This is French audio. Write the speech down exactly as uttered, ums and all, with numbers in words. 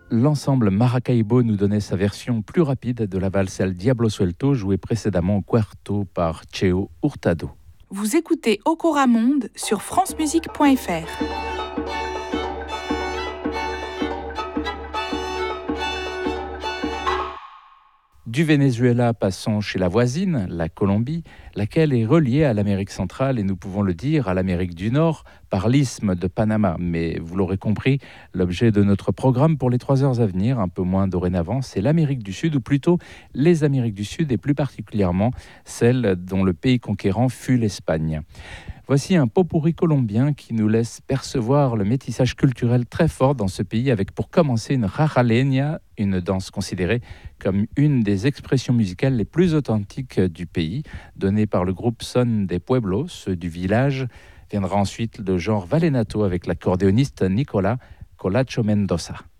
L'ensemble Maracaibo nous donnait sa version plus rapide de la valse El Diablo Suelto, jouée précédemment au quarto par Cheo Hurtado. Vous écoutez Okora Monde sur francemusique point f r. Du Venezuela, passons chez la voisine, la Colombie, laquelle est reliée à l'Amérique centrale et nous pouvons le dire à l'Amérique du Nord par l'isthme de Panama. Mais vous l'aurez compris, l'objet de notre programme pour les trois heures à venir, un peu moins dorénavant, c'est l'Amérique du Sud, ou plutôt les Amériques du Sud et plus particulièrement celle dont le pays conquérant fut l'Espagne. Voici un pot-pourri colombien qui nous laisse percevoir le métissage culturel très fort dans ce pays, avec pour commencer une rajaleña, une danse considérée comme une des expressions musicales les plus authentiques du pays, donnée par le groupe Son des Pueblos, ceux du village. Viendra ensuite le genre vallenato avec l'accordéoniste Nicolas Colacho Mendoza.